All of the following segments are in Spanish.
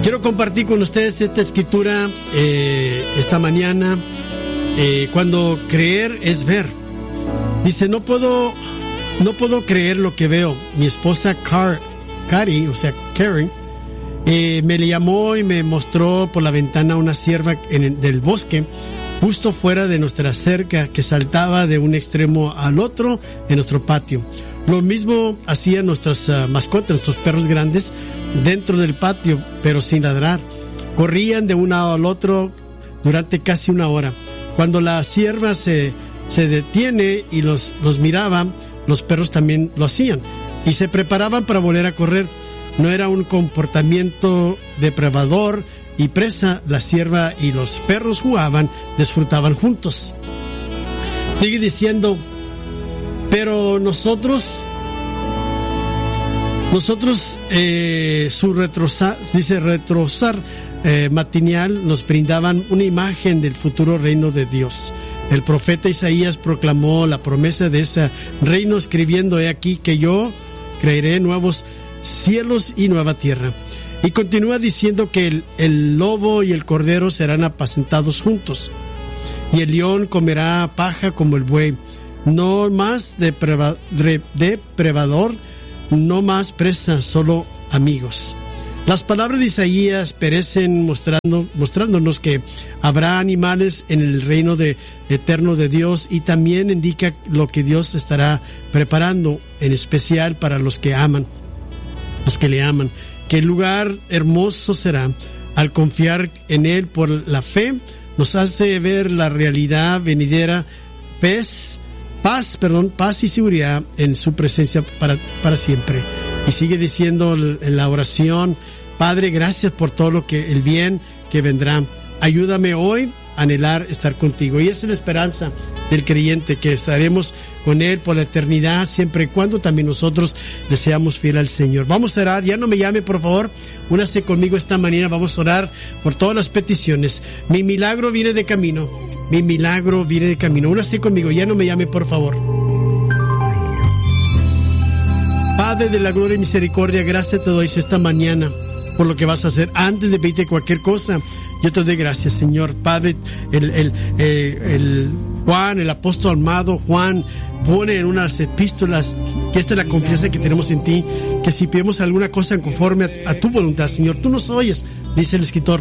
Quiero compartir con ustedes esta escritura esta mañana, cuando creer es ver. Dice, no puedo creer lo que veo. Mi esposa Karen, me llamó y me mostró por la ventana una cierva del bosque, justo fuera de nuestra cerca, que saltaba de un extremo al otro en nuestro patio. Lo mismo hacían nuestras mascotas, nuestros perros grandes, dentro del patio, pero sin ladrar. Corrían de un lado al otro durante casi una hora. Cuando la cierva se detiene y los miraba, los perros también lo hacían y se preparaban para volver a correr. No era un comportamiento depredador y presa. La cierva y los perros jugaban, disfrutaban juntos. Sigue diciendo, pero nosotros su retrosar matinal nos brindaban una imagen del futuro reino de Dios. El profeta Isaías proclamó la promesa de ese reino escribiendo, he aquí que yo crearé nuevos cielos y nueva tierra. Y continúa diciendo que el lobo y el cordero serán apacentados juntos, y el león comerá paja como el buey. No más depredador, no más presa, solo amigos. Las palabras de Isaías perecen mostrándonos que habrá animales en el reino eterno de Dios, y también indica lo que Dios estará preparando, en especial para los que le aman. Que el lugar hermoso será. Al confiar en Él por la fe, nos hace ver la realidad venidera, paz y seguridad en su presencia para siempre. Y sigue diciendo en la oración, Padre, gracias por todo el bien que vendrá. Ayúdame hoy a anhelar estar contigo. Y esa es la esperanza del creyente, que estaremos con Él por la eternidad, siempre y cuando también nosotros le seamos fieles al Señor. Vamos a orar. Ya no me llame, por favor. Únase conmigo esta mañana. Vamos a orar por todas las peticiones. Mi milagro viene de camino. Mi milagro viene de camino. Únase conmigo. Ya no me llame, por favor. Padre de la gloria y misericordia, gracias te doy esta mañana por lo que vas a hacer. Antes de pedirte cualquier cosa, yo te doy gracias, Señor. Padre, el apóstol amado Juan pone en unas epístolas que esta es la confianza que tenemos en ti, que si pedimos alguna cosa conforme a tu voluntad, Señor, tú nos oyes, dice el escritor.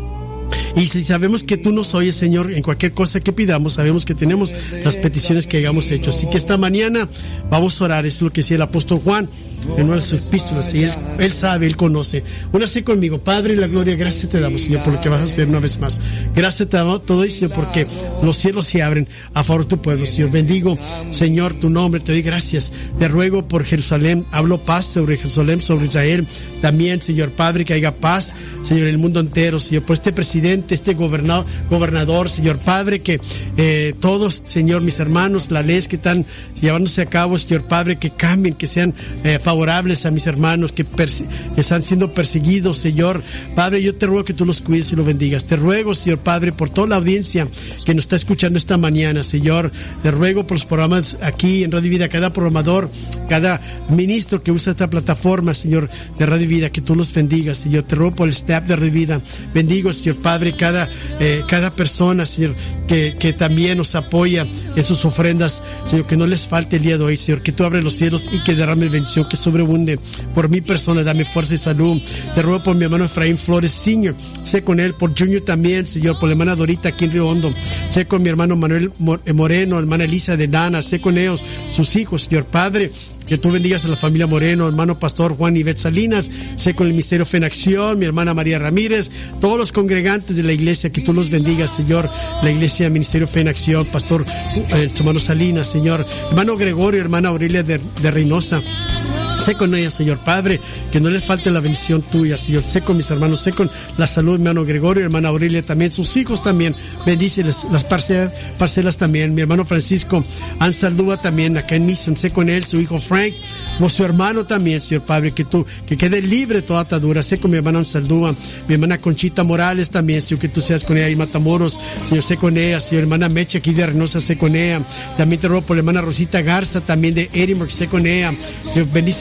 Y si sabemos que tú nos oyes, Señor, en cualquier cosa que pidamos, sabemos que tenemos las peticiones que hayamos hecho. Así que esta mañana vamos a orar. Eso es lo que decía el apóstol Juan en una de sus epístolas. Y él sabe, Él conoce. Únase conmigo. Padre, la gloria, gracias te damos, Señor, por lo que vas a hacer una vez más. Gracias te damos todo, Señor, porque los cielos se abren a favor de tu pueblo, Señor. Bendigo, Señor, tu nombre. Te doy gracias. Te ruego por Jerusalén. Hablo paz sobre Jerusalén, sobre Israel. También, Señor Padre, que haya paz, Señor, en el mundo entero, Señor, por este presidente, este gobernador, Señor Padre, que todos, Señor, mis hermanos, las leyes que están llevándose a cabo, Señor Padre, que cambien, que sean favorables a mis hermanos que están siendo perseguidos, Señor Padre. Yo te ruego que tú los cuides y los bendigas. Te ruego, Señor Padre, por toda la audiencia que nos está escuchando esta mañana, Señor. Te ruego por los programas aquí en Radio Vida, cada programador, cada ministro que usa esta plataforma, Señor, de Radio Vida, que tú los bendigas, Señor. Te ruego por el staff de Radio Vida. Bendigo, Señor Padre, cada persona, Señor, que también nos apoya en sus ofrendas, Señor, que no les falte el día de hoy, Señor, que tú abres los cielos y que derrame bendición, que sobreabunde. Por mi persona, dame fuerza y salud. Te ruego por mi hermano Efraín Flores, Senior, sé con él, por Junior también, Señor, por la hermana Dorita aquí en Río Hondo, sé con mi hermano Manuel Moreno, hermana Elisa de Nana, sé con ellos, sus hijos, Señor Padre. Que tú bendigas a la familia Moreno, hermano pastor Juan Ivette Salinas, sé con el Ministerio Fe en Acción, mi hermana María Ramírez, todos los congregantes de la iglesia, que tú los bendigas, Señor, la iglesia Ministerio Fe en Acción, pastor tu hermano Salinas, Señor, hermano Gregorio, hermana Aurelia de Reynosa. Sé con ellas, Señor Padre, que no les falte la bendición tuya, Señor. Sé con mis hermanos, sé con la salud, hermano Gregorio, hermana Aurelia también, sus hijos también. Bendíceles las parcelas también. Mi hermano Francisco Ansaldúa también, acá en Mission, sé con él, su hijo Frank, como su hermano también, Señor Padre, que quede libre toda atadura. Sé con mi hermano Ansaldúa, mi hermana Conchita Morales también, Señor, que tú seas con ella y Matamoros, Señor, sé con ella, Señor, hermana Mecha aquí de Reynosa, sé con ella. También te ruego por la hermana Rosita Garza, también de Edinburgh, sé con ella. Señor, bendice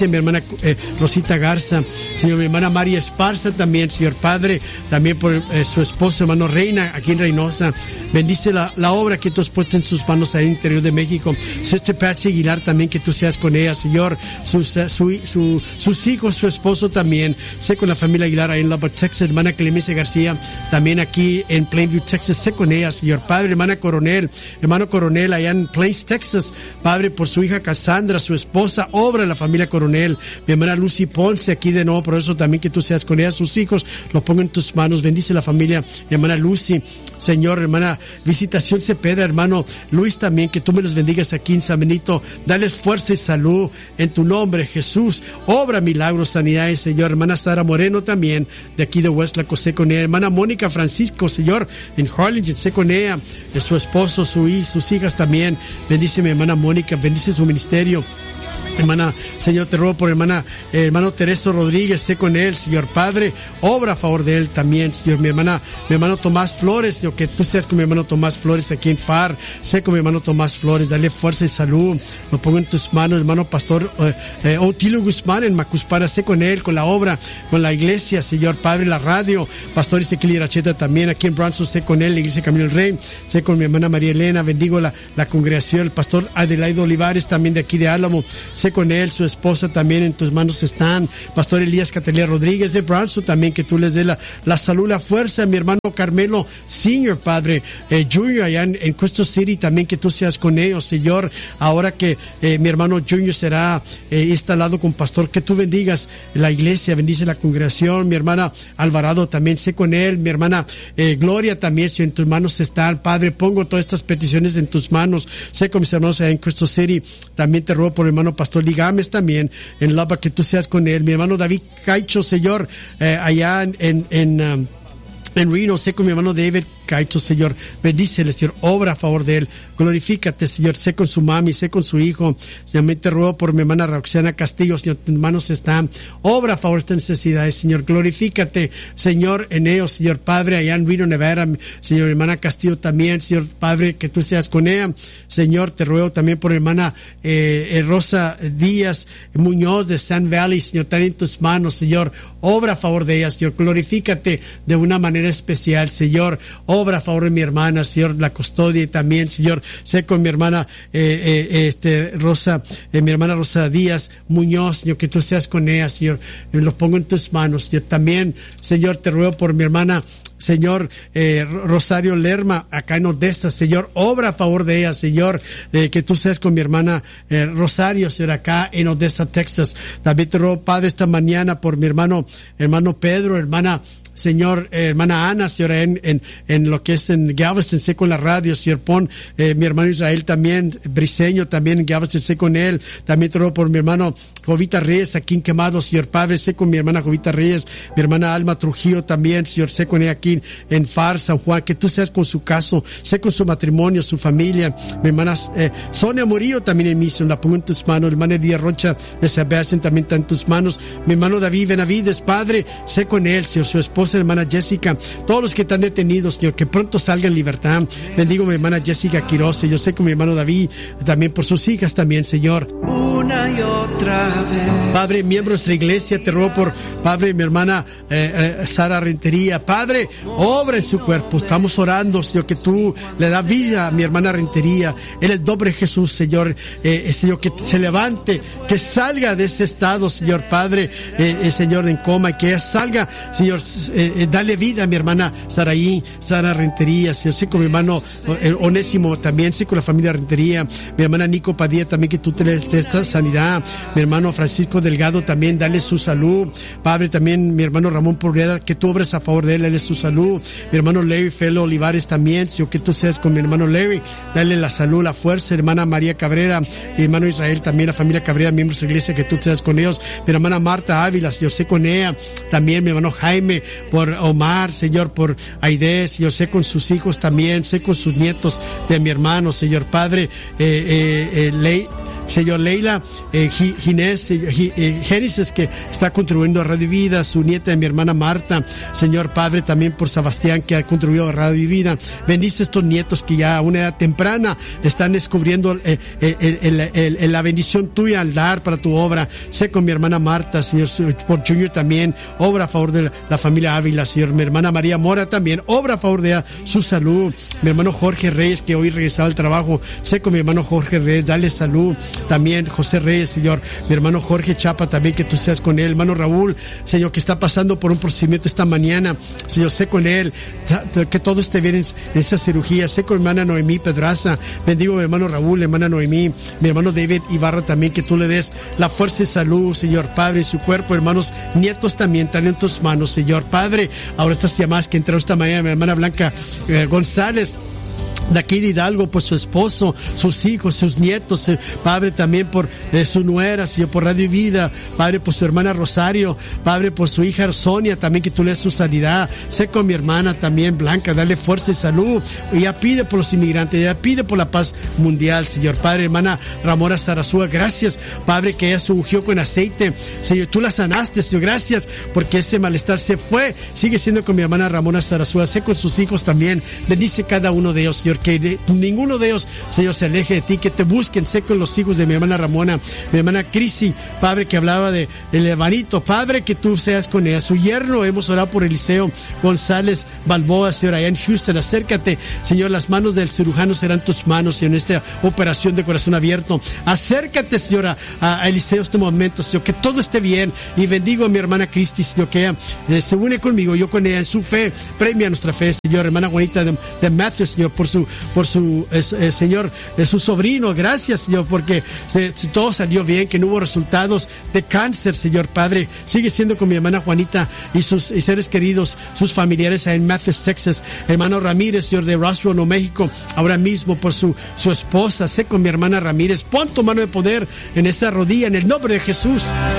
bendice a mi hermana Rosita Garza, Señor, mi hermana María Esparza también, Señor Padre, también por su esposo, hermano Reina, aquí en Reynosa. Bendice la obra que tú has puesto en sus manos ahí en el interior de México. Sister Patsy Aguilar también, que tú seas con ella, Señor, sus hijos, su esposo también. Sé con la familia Aguilar ahí en Lubbock, Texas. Hermana Clemencia García, también aquí en Plainview, Texas. Sé con ella, Señor Padre. Hermano Coronel allá en Plains, Texas. Padre, por su hija Cassandra, su esposa, obra en la familia Coronel. Mi hermana Lucy Ponce, aquí de nuevo, por eso también que tú seas con ella, sus hijos, los pongo en tus manos. Bendice la familia, mi hermana Lucy, Señor, hermana Visitación Cepeda, hermano Luis también, que tú me los bendigas aquí en San Benito. Dales fuerza y salud en tu nombre, Jesús. Obra milagros, sanidades, Señor. Hermana Sara Moreno también, de aquí de Westlaco, sé con ella. Hermana Mónica Francisco, Señor, en Harlingen, sé con ella, de su esposo, sus hijas también. Bendice mi hermana Mónica, bendice su ministerio. Hermana, Señor, te ruego por hermano Tereso Rodríguez, sé con él, Señor Padre, obra a favor de él también, Señor. Mi hermano Tomás Flores, Señor, que tú seas con mi hermano Tomás Flores aquí en FAR, sé con mi hermano Tomás Flores, dale fuerza y salud, lo pongo en tus manos. Hermano Pastor Otilio Guzmán en Macuspara, sé con él, con la obra, con la iglesia, Señor Padre, la radio. Pastor Ezequiel Iracheta también, aquí en Bronson, sé con él, la iglesia Camino del Rey, sé con mi hermana María Elena, bendigo la congregación. El pastor Adelaido Olivares también de aquí de Álamo, sé con él, su esposa también en tus manos están. Pastor Elías Catalía Rodríguez de Bronson también, que tú les dé la salud, la fuerza. Mi hermano Carmelo Senior, Padre, Junior allá en Cuesta City también, que tú seas con ellos, Señor. Ahora que mi hermano Junior será instalado con pastor, que tú bendigas la iglesia, bendice la congregación. Mi hermana Alvarado también, sé con él. Mi hermana Gloria también, si en tus manos están, Padre, pongo todas estas peticiones en tus manos. Sé con mis hermanos allá en Cuesta City, también te ruego por mi hermano Pastor Ligames también en Lapa, que tú seas con él. Mi hermano David Caicho, Señor, allá en Reno, sé con mi hermano David Caicho, Señor, bendícele, Señor, obra a favor de él, glorifícate, Señor, sé con su mami, sé con su hijo. Señor, te ruego por mi hermana Roxana Castillo, Señor, tus manos están, obra a favor de estas necesidades, Señor, glorifícate, Señor, en ellos, Señor Padre, allá en Reno, Nevada, Señor, hermana Castillo también, Señor Padre, que tú seas con ella. Señor, te ruego también por hermana Rosa Díaz Muñoz de Sun Valley, Señor, también en tus manos, Señor, obra a favor de ella, Señor, glorifícate de una manera especial, Señor, obra a favor de mi hermana, Señor, la custodia, y también, Señor, sé con mi hermana mi hermana Rosa Díaz Muñoz, Señor, que tú seas con ella, Señor, los pongo en tus manos. Yo también, Señor, te ruego por mi hermana, Señor, Rosario Lerma, acá en Odessa, Señor, obra a favor de ella, Señor, que tú seas con mi hermana Rosario, Señor, acá en Odessa, Texas. También te ruego, Padre, esta mañana por mi hermano Pedro, Señor, hermana Ana, Señor, en lo que es en Galveston, sé con la radio, Señor, pon mi hermano Israel también, Briseño también en Galveston, sé con él. También te ruego por mi hermano Jovita Reyes, aquí en Quemado, Señor Padre, sé con mi hermana Jovita Reyes, mi hermana Alma Trujillo también, Señor, sé con ella aquí en FAR, San Juan, que tú seas con su caso, sé con su matrimonio, su familia. Mi hermana Sonia Murillo también en misión, la pongo en tus manos. Hermana Elía Rocha de Sebastián también está en tus manos. Mi hermano David Benavides, Padre, sé con él, Señor, su esposa, hermana Jessica, todos los que están detenidos, Señor, que pronto salgan en libertad. Bendigo a mi hermana Jessica Quiroz, yo sé con mi hermano David, también por sus hijas también, Señor. Una y otra vez. Padre, miembro de nuestra iglesia, te ruego por, Padre, mi hermana Sara Rentería, Padre, obra en su cuerpo. Estamos orando, Señor, que tú le das vida a mi hermana Rentería, en el nombre de Jesús, Señor, Señor, que se levante, que salga de ese estado, Señor Padre, Señor, en coma, y que ella salga, Señor, dale vida a mi hermana Sara Rentería, Señor, sé con mi hermano Onésimo también, sé con la familia Rentería, mi hermana Nico Padilla también, que tú te des sanidad, mi hermano Francisco Delgado también, dale su salud, Padre, también mi hermano Ramón Porrieda, que tú obres a favor de él, dale su salud, mi hermano Larry Felo Olivares también, Señor, que tú seas con mi hermano Larry, dale la salud, la fuerza, hermana María Cabrera, mi hermano Israel también, la familia Cabrera, miembros de la iglesia, que tú seas con ellos, mi hermana Marta Ávila, Señor, sé con ella, también mi hermano Jaime, por Omar, Señor, por Aide, Señor, sé con sus hijos también, sé con sus nietos de mi hermano, Señor Padre, Señor Leila Génesis, que está contribuyendo a Radio Vida, su nieta de mi hermana Marta. Señor Padre, también por Sebastián, que ha contribuido a Radio Vida. Bendice estos nietos que ya a una edad temprana están descubriendo la bendición tuya al dar para tu obra. Sé con mi hermana Marta, Señor, por Junior también, obra a favor de la familia Ávila, Señor. Mi hermana María Mora también, obra a favor de su salud. Mi hermano Jorge Reyes, que hoy regresaba al trabajo, sé con mi hermano Jorge Reyes, dale salud. También José Reyes, Señor. Mi hermano Jorge Chapa también, que tú seas con él. Hermano Raúl, Señor, que está pasando por un procedimiento esta mañana, Señor, sé con él, que todo esté bien en esa cirugía. Sé con mi hermana Noemí Pedraza, bendigo a mi hermano Raúl, hermana Noemí, mi hermano David Ibarra también, que tú le des la fuerza y salud, Señor Padre, en su cuerpo. Hermanos nietos también están en tus manos, Señor Padre. Ahora estas llamadas que entraron esta mañana, mi hermana Blanca González, de aquí de Hidalgo, por su esposo, sus hijos, sus nietos, Padre, también por su nuera, Señor, por Radio Vida, Padre, por su hermana Rosario, Padre, por su hija Sonia, también que tú le des su sanidad. Sé con mi hermana también Blanca, dale fuerza y salud. Ella pide por los inmigrantes, ella pide por la paz mundial, Señor Padre. Hermana Ramona Sarazúa, gracias, Padre, que ella se ungió con aceite, Señor, tú la sanaste, Señor, gracias, porque ese malestar se fue. Sigue siendo con mi hermana Ramona Sarazúa, sé con sus hijos también, bendice cada uno de ellos, Señor, que ninguno de ellos, Señor, se aleje de ti, que te busquen. Sé con los hijos de mi hermana Ramona, mi hermana Crisi, Padre, que hablaba del hermanito, Padre, que tú seas con ella. Su yerno, hemos orado por Eliseo González Balboa, Señor, allá en Houston. Acércate, Señor, las manos del cirujano serán tus manos, Señor, en esta operación de corazón abierto. Acércate, Señor, a Eliseo este momento, Señor, que todo esté bien. Y bendigo a mi hermana Cristi, Señor, que ella se une conmigo, yo con ella, en su fe. Premia nuestra fe, Señor. Hermana Juanita de Matthew, Señor, por su Señor, de su sobrino. Gracias, Señor, porque todo salió bien, que no hubo resultados de cáncer, Señor Padre. Sigue siendo con mi hermana Juanita y sus seres queridos, sus familiares en Memphis, Texas. Hermano Ramírez, Señor, de Roswell, Nuevo México, ahora mismo por su esposa. Sé con mi hermana Ramírez. Pon tu mano de poder en esa rodilla, en el nombre de Jesús.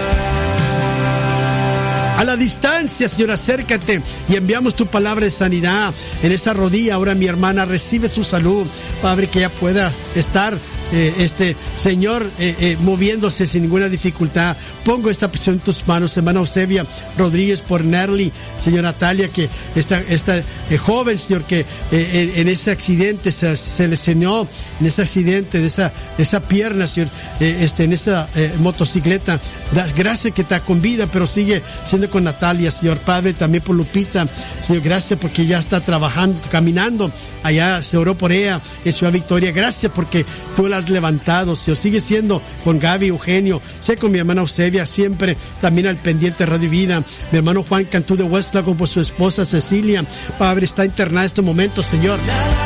A la distancia, Señor, acércate y enviamos tu palabra de sanidad en esta rodilla. Ahora mi hermana recibe su salud, Padre, que ella pueda estar, Señor, moviéndose sin ninguna dificultad. Pongo esta petición en tus manos, hermana Eusebia Rodríguez, por Nerly, Señor, Natalia, que esta joven, Señor, que en ese accidente se lesionó, en ese accidente de esa pierna, Señor, en esa motocicleta. Gracias que está con vida, pero sigue siendo con Natalia, Señor Padre, también por Lupita, Señor, gracias porque ya está trabajando, caminando, allá se oró por ella en Ciudad Victoria. Gracias porque tú la has levantado, Señor. Sigue siendo con Gaby, Eugenio, sé con mi hermana Eusebia, siempre también al pendiente de Radio Vida. Mi hermano Juan Cantú de Westlaco, por su esposa Cecilia, Padre, está internada en estos momentos, Señor.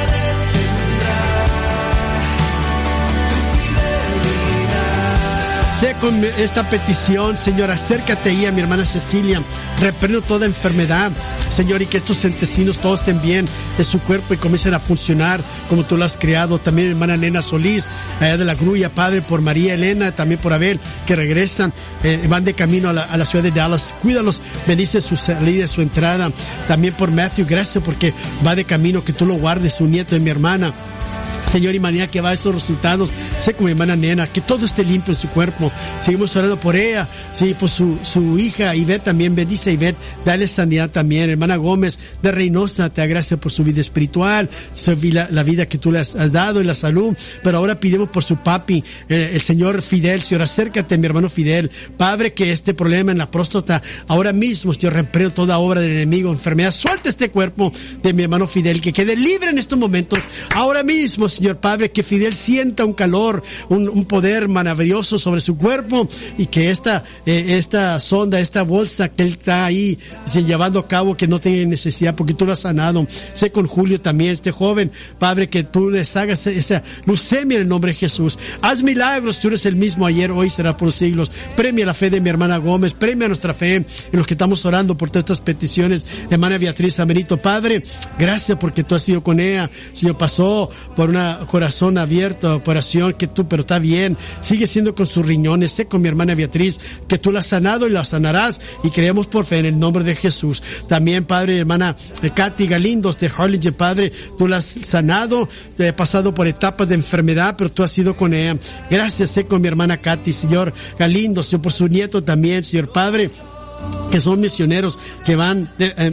Sé con esta petición, Señor, acércate ahí a mi hermana Cecilia. Reprendo toda enfermedad, Señor, y que estos intestinos todos estén bien de su cuerpo y comiencen a funcionar como tú lo has creado. También mi hermana Nena Solís, allá de la Grulla, Padre, por María Elena, también por Abel, que regresan, van de camino a la ciudad de Dallas. Cuídalos, bendice su salida y su entrada. También por Matthew, gracias porque va de camino, que tú lo guardes, su nieto de mi hermana. Señor, y mañana que va a estos resultados, sé con mi hermana Nena, que todo esté limpio en su cuerpo. Seguimos orando por ella, sí, por su hija Ivette también, bendice a Ivette, dale sanidad también. Hermana Gómez de Reynosa, te agradece por su vida espiritual, la vida que tú le has dado y la salud, pero ahora pidemos por su papi, el señor Fidel. Señor, acércate, mi hermano Fidel, Padre, que este problema en la próstata, ahora mismo, Señor, reprendo toda obra del enemigo, enfermedad, suelta este cuerpo de mi hermano Fidel, que quede libre en estos momentos, ahora mismo, Señor Padre, que Fidel sienta un calor, un poder maravilloso sobre su cuerpo, y que esta sonda, esta bolsa que él está ahí llevando a cabo, que no tenga necesidad, porque tú lo has sanado. Sé con Julio también, este joven, Padre, que tú les hagas esa leucemia en el nombre de Jesús. Haz milagros, tú eres el mismo ayer, hoy, será por siglos. Premia la fe de mi hermana Gómez, premia nuestra fe en los que estamos orando por todas estas peticiones. Hermana Beatriz Amerito, Padre, gracias porque tú has sido con ella. Señor, pasó por una cada corazón abierto, operación, que tú, pero está bien, sigue siendo con sus riñones. Sé con mi hermana Beatriz, que tú la has sanado y la sanarás, y creemos por fe en el nombre de Jesús. También, Padre, hermana Katy Galindos de Harlingen, Padre, tú la has sanado, he pasado por etapas de enfermedad, pero tú has sido con ella. Gracias, sé con mi hermana Katy, Señor Galindos, Señor, por su nieto también, Señor Padre, que son misioneros que van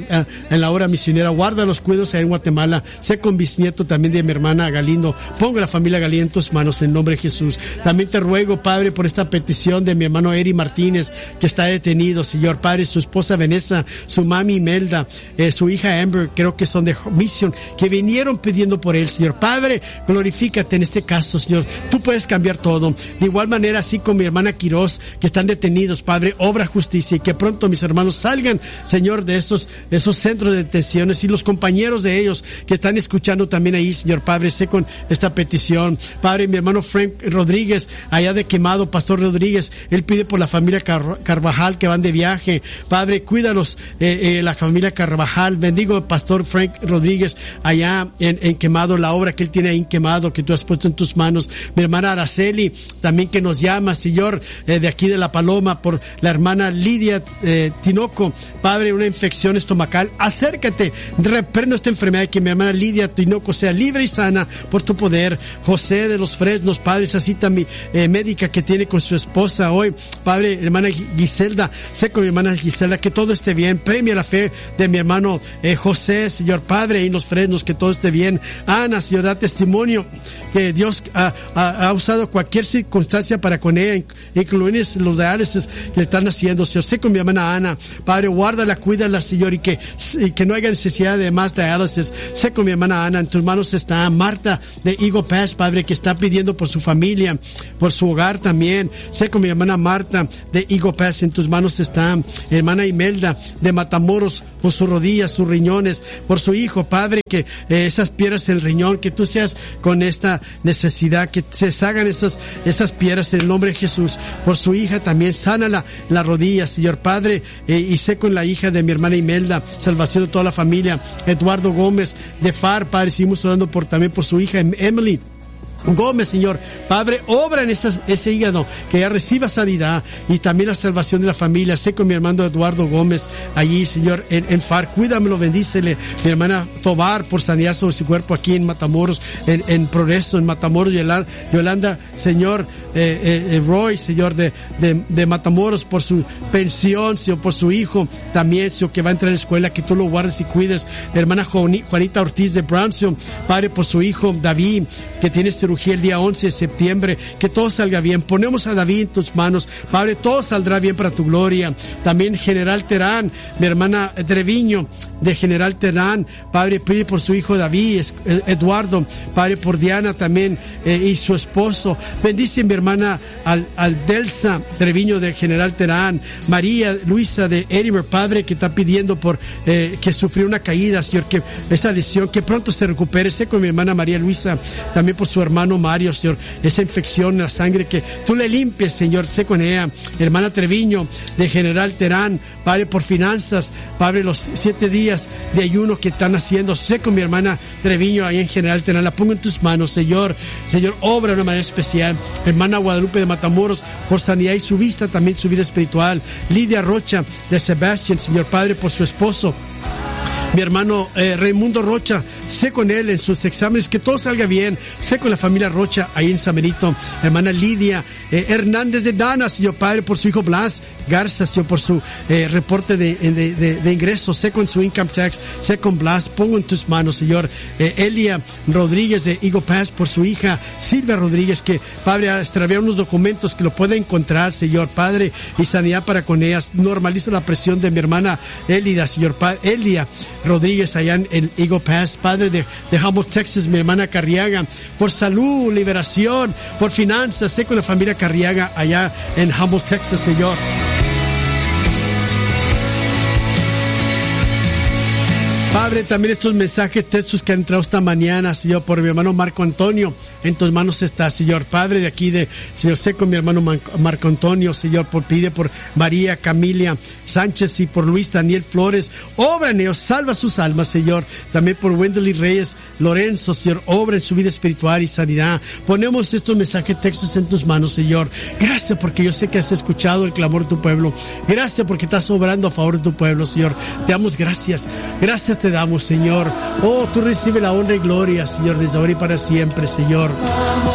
en la obra misionera. Guarda los cuidados en Guatemala. Sé con bisnieto también de mi hermana Galindo. Pongo la familia Galindo en tus manos en el nombre de Jesús. También te ruego, Padre, por esta petición de mi hermano Eri Martínez, que está detenido, Señor Padre, su esposa Vanessa, su mami Imelda, su hija Amber, creo que son de Mission, que vinieron pidiendo por él, Señor Padre. Glorifícate en este caso, Señor. Tú puedes cambiar todo. De igual manera, así con mi hermana Quiroz, que están detenidos, Padre, obra justicia, y que pronto mis hermanos salgan, Señor, de esos centros de detenciones, y los compañeros de ellos que están escuchando también ahí, Señor Padre. Sé con esta petición, Padre, mi hermano Frank Rodríguez, allá de Quemado, Pastor Rodríguez, él pide por la familia Carvajal que van de viaje. Padre, cuídalos, la familia Carvajal. Bendigo, Pastor Frank Rodríguez, allá en Quemado, la obra que él tiene ahí en Quemado, que tú has puesto en tus manos. Mi hermana Araceli, también, que nos llama, Señor, de aquí de La Paloma, por la hermana Lidia Tinoco, Padre, una infección estomacal. Acércate, reprendo esta enfermedad, y que mi hermana Lidia Tinoco sea libre y sana por tu poder. José de los Fresnos, Padre, esa cita médica que tiene con su esposa hoy, Padre, hermana Giselda, sé con mi hermana Giselda, que todo esté bien. Premia la fe de mi hermano José, Señor Padre, y los Fresnos, que todo esté bien. Ana, Señor, da testimonio que Dios ha usado cualquier circunstancia para con ella, incluidos los diálisis que le están haciendo, Señor. Sé con mi hermana Ana, Padre, guárdala, cuídala, Señor, y que no haya necesidad de más diálisis. Sé con mi hermana Ana, en tus manos está Marta de Eagle Pass, Padre, que está pidiendo por su familia, por su hogar también. Sé con mi hermana Marta de Eagle Pass, en tus manos está hermana Imelda de Matamoros, por sus rodillas, sus riñones, por su hijo, Padre, que esas piedras del riñón, que tú seas con esta necesidad, que se deshagan esas piedras en el nombre de Jesús. Por su hija también, sánala las rodillas, Señor Padre, y sé con la hija de mi hermana Imelda, salvación de toda la familia. Eduardo Gómez de FAR, Padre, seguimos orando también por su hija Emily Gómez, Señor Padre, obra en ese hígado, que ella reciba sanidad, y también la salvación de la familia. Sé con mi hermano Eduardo Gómez allí, Señor, en FAR, cuídamelo, bendícele. Mi hermana Tobar, por sanidad sobre su cuerpo aquí en Matamoros, en Progreso, en Matamoros. Yolanda, Señor, Roy, Señor, de Matamoros, por su pensión, Señor, por su hijo también, Señor, que va a entrar a la escuela, que tú lo guardes y cuides. Hermana Juanita Ortiz de Brownson, Padre, por su hijo David, que tiene cirugía el día 11 de septiembre, que todo salga bien. Ponemos a David en tus manos, Padre, todo saldrá bien para tu gloria. También General Terán, mi hermana Treviño de General Terán, Padre, pide por su hijo David, Eduardo, Padre, por Diana también, y su esposo. Bendice mi hermana Aldelsa Treviño de General Terán, María Luisa de Edinburgh, Padre, que está pidiendo por que sufrió una caída, Señor, que esa lesión, que pronto se recupere. Sé con mi hermana María Luisa, también por su hermano Mario, Señor, esa infección en la sangre, que tú le limpies, Señor. Sé con ella, hermana Treviño de General Terán, Padre, por finanzas, Padre, los 7 días de ayuno que están haciendo. Sé con mi hermana Treviño ahí en General Terán, la pongo en tus manos, Señor, obra de una manera especial. Hermana Guadalupe de Matamoros, por sanidad y su vista, también su vida espiritual. Lidia Rocha de Sebastián, Señor Padre, por su esposo. Mi hermano Raimundo Rocha, sé con él en sus exámenes, que todo salga bien. Sé con la familia Rocha ahí en San Benito. Hermana Lidia Hernández de Dana, Señor Padre, por su hijo Blas Garza, Señor, por su reporte de ingresos. Sé con su income tax, sé con Blas, pongo en tus manos, Señor. Elia Rodríguez de Eagle Pass, por su hija Silvia Rodríguez, que, Padre, ha extraviado unos documentos, que lo puede encontrar, Señor Padre, y sanidad para con ellas. Normaliza la presión de mi hermana Elida, Señor Padre, Elia Rodríguez allá en Eagle Pass, Padre, de Humboldt, Texas, mi hermana Carriaga, por salud, liberación, por finanzas. Sé con la familia Carriaga allá en Humboldt, Texas, Señor. Padre, también estos mensajes, textos que han entrado esta mañana, Señor, por mi hermano Marco Antonio, en tus manos está, Señor Padre, de aquí Señor, sé con mi hermano Marco Antonio, Señor, pide por María Camilia Sánchez y por Luis Daniel Flores. Obra en ellos, salva sus almas, Señor. También por Wendell Reyes Lorenzo, Señor, obra en su vida espiritual y sanidad. Ponemos estos mensajes, textos en tus manos, Señor. Gracias porque yo sé que has escuchado el clamor de tu pueblo. Gracias porque estás obrando a favor de tu pueblo, Señor. Te damos gracias. Gracias te damos, Señor. Oh, tú recibe la honra y gloria, Señor, desde ahora y para siempre, Señor.